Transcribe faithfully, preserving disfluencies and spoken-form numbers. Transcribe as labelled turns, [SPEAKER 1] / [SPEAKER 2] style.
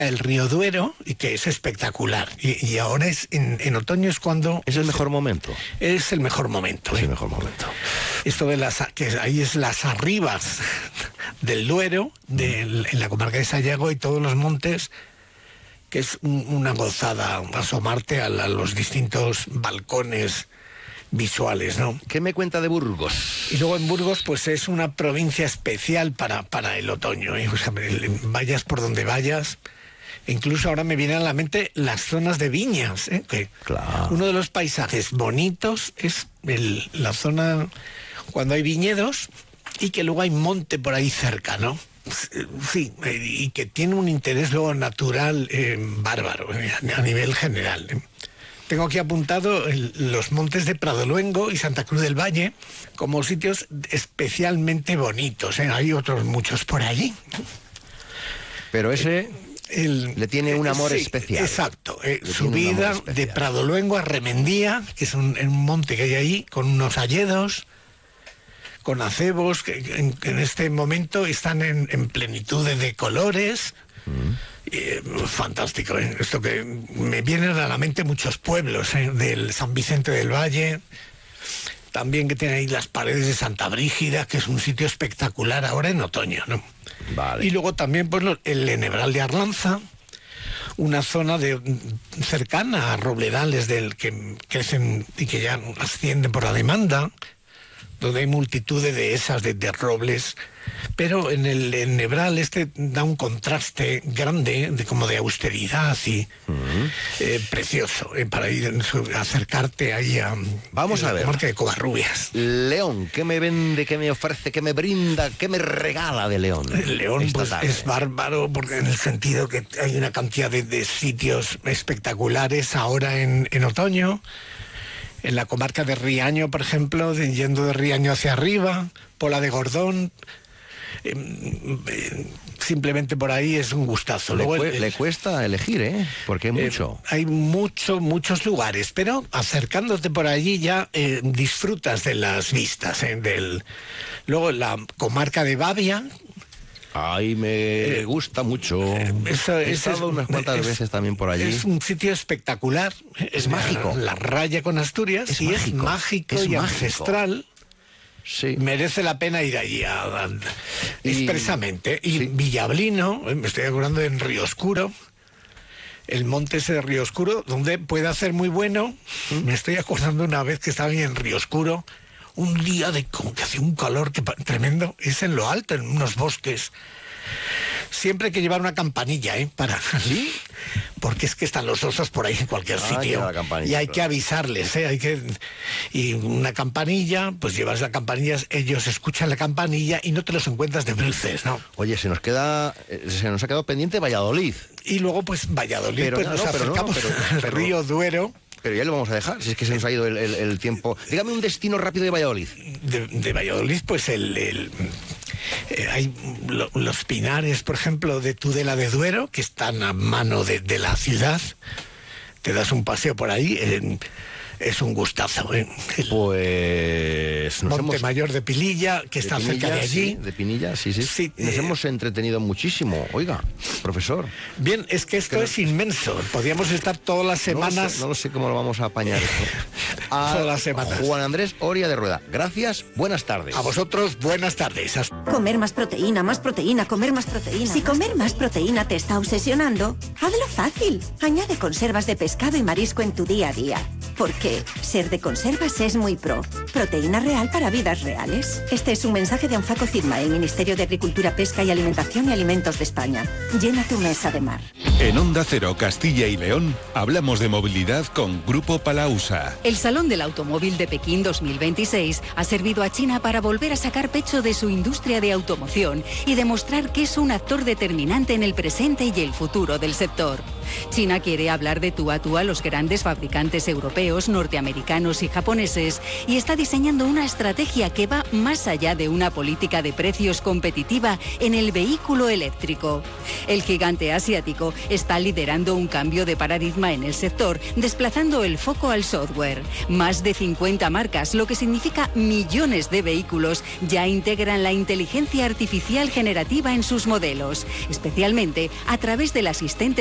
[SPEAKER 1] el río Duero, y que es espectacular. Y, y ahora es en, en otoño es cuando...
[SPEAKER 2] ¿Es el mejor momento?
[SPEAKER 1] Es el mejor momento.
[SPEAKER 2] Es
[SPEAKER 1] ¿eh?
[SPEAKER 2] el mejor momento.
[SPEAKER 1] Esto de las... que ahí es las arribas del Duero, de, en la comarca de Sayago y todos los montes, que es un, una gozada asomarte a, la, a los distintos balcones visuales, ¿no?
[SPEAKER 2] ¿Qué me cuenta de Burgos?
[SPEAKER 1] Y luego en Burgos, pues es una provincia especial para, para el otoño, ¿eh? O sea, vayas por donde vayas. Incluso ahora me vienen a la mente las zonas de viñas, ¿eh? Que
[SPEAKER 2] claro.
[SPEAKER 1] Uno de los paisajes bonitos es el, la zona cuando hay viñedos y que luego hay monte por ahí cerca, ¿no? Sí, y que tiene un interés luego natural eh, bárbaro eh, a nivel general. ¿eh? Tengo aquí apuntado el, los montes de Pradoluengo y Santa Cruz del Valle como sitios especialmente bonitos. ¿eh? Hay otros muchos por allí.
[SPEAKER 2] Pero ese el, le tiene un amor
[SPEAKER 1] sí,
[SPEAKER 2] especial.
[SPEAKER 1] Exacto. Eh, subida de Pradoluengo a Remendía, que es un, un monte que hay ahí, con unos hayedos, con acebos, que en, en este momento están en, en plenitud de colores. Mm. Eh, fantástico, ¿eh? Esto que me vienen a la mente muchos pueblos ¿eh? del San Vicente del Valle, también que tiene ahí las paredes de Santa Brígida, que es un sitio espectacular ahora en otoño, ¿no?
[SPEAKER 2] Vale.
[SPEAKER 1] Y luego también pues el Enebral de Arlanza, una zona de cercana a Robledales del que crecen y que ya ascienden por la demanda, donde hay multitud de dehesas de, de robles, pero en el Enebral este da un contraste grande, de como de austeridad y uh-huh. eh, precioso, eh, para ir acercarte ahí a...
[SPEAKER 2] Vamos a ver.
[SPEAKER 1] Marca de Covarrubias.
[SPEAKER 2] León, ¿qué me vende, qué me ofrece, qué me brinda, qué me regala de León?
[SPEAKER 1] León pues, es bárbaro, porque en el sentido que hay una cantidad de, de sitios espectaculares ahora en, en otoño. En la comarca de Riaño, por ejemplo, de, yendo de Riaño hacia arriba, Pola de Gordón, eh, eh, simplemente por ahí es un gustazo.
[SPEAKER 2] Le,
[SPEAKER 1] Luego,
[SPEAKER 2] cu-
[SPEAKER 1] el,
[SPEAKER 2] le cuesta elegir, ¿eh? Porque hay mucho.
[SPEAKER 1] Eh, hay mucho, muchos lugares, pero acercándote por allí ya eh, disfrutas de las vistas. Eh, del... Luego la comarca de Babia.
[SPEAKER 2] Ay, me eh, gusta mucho. Eh,
[SPEAKER 1] eso,
[SPEAKER 2] He estado es, unas cuantas es, veces también por allí.
[SPEAKER 1] Es un sitio espectacular.
[SPEAKER 2] Es mágico.
[SPEAKER 1] La, la raya con Asturias
[SPEAKER 2] es
[SPEAKER 1] y
[SPEAKER 2] mágico.
[SPEAKER 1] es mágico
[SPEAKER 2] es
[SPEAKER 1] y
[SPEAKER 2] mágico.
[SPEAKER 1] ancestral.
[SPEAKER 2] Sí.
[SPEAKER 1] Merece la pena ir allí a, a,
[SPEAKER 2] y,
[SPEAKER 1] expresamente. Y sí. Villablino, me estoy acordando en Río Oscuro, el monte ese de Río Oscuro, donde puede hacer muy bueno. ¿Mm? Me estoy acordando una vez que estaba en Río Oscuro, un día de como que hacía un calor que, tremendo, es en lo alto, en unos bosques. Siempre hay que llevar una campanilla, ¿eh? Para... ¿Sí? Porque es que están los osos por ahí en cualquier ah, sitio. Y hay claro. que avisarles, ¿eh? Hay que... Y una campanilla, pues llevas la campanilla, ellos escuchan la campanilla y no te los encuentras de bruces, ¿no?
[SPEAKER 2] Oye, se nos queda... Se nos ha quedado pendiente Valladolid.
[SPEAKER 1] Y luego, pues, Valladolid,
[SPEAKER 2] pero
[SPEAKER 1] pues
[SPEAKER 2] no,
[SPEAKER 1] nos
[SPEAKER 2] no,
[SPEAKER 1] acercamos
[SPEAKER 2] pero no, pero,
[SPEAKER 1] al
[SPEAKER 2] pero,
[SPEAKER 1] río Duero.
[SPEAKER 2] Pero ya lo vamos a dejar, si es que se nos ha ido el, el, el tiempo. Dígame un destino rápido de Valladolid.
[SPEAKER 1] De, de Valladolid, pues el... el eh, hay lo, los pinares, por ejemplo, de Tudela de Duero, que están a mano de, de la ciudad. Te das un paseo por ahí, eh, es un gustazo. ¿eh? El
[SPEAKER 2] pues... Nos
[SPEAKER 1] Monte
[SPEAKER 2] hemos...
[SPEAKER 1] Mayor de Pililla, que está
[SPEAKER 2] Pinilla,
[SPEAKER 1] cerca de allí.
[SPEAKER 2] Sí, de Pinilla, sí, sí. sí nos eh... hemos entretenido muchísimo. Oiga, profesor.
[SPEAKER 1] Bien, es que esto que es no... inmenso. Podríamos estar todas las semanas...
[SPEAKER 2] No lo sé, no lo sé cómo lo vamos a apañar esto. A
[SPEAKER 1] todas las semanas.
[SPEAKER 2] Juan Andrés Oria de Rueda. Gracias, buenas tardes.
[SPEAKER 1] A vosotros, buenas tardes. Hasta...
[SPEAKER 3] Comer más proteína, más proteína, comer más proteína. Si comer más proteína te está obsesionando, hazlo fácil. Añade conservas de pescado y marisco en tu día a día. Porque ser de conservas es muy pro. Proteína real para vidas reales. Este es un mensaje de Anfaco Cidma, el Ministerio de Agricultura, Pesca y Alimentación y Alimentos de España. Llena tu mesa de mar.
[SPEAKER 4] En Onda Cero, Castilla y León, hablamos de movilidad con Grupo Palausa.
[SPEAKER 5] El Salón del Automóvil de Pekín dos mil veintiséis ha servido a China para volver a sacar pecho de su industria de automoción y demostrar que es un actor determinante en el presente y el futuro del sector. China quiere hablar de tú a tú a los grandes fabricantes europeos, norteamericanos y japoneses y está diseñando una estrategia que va más allá de una política de precios competitiva en el vehículo eléctrico. El gigante asiático está liderando un cambio de paradigma en el sector, desplazando el foco al software. Más de cincuenta marcas, lo que significa millones de vehículos, ya integran la inteligencia artificial generativa en sus modelos, especialmente a través del asistente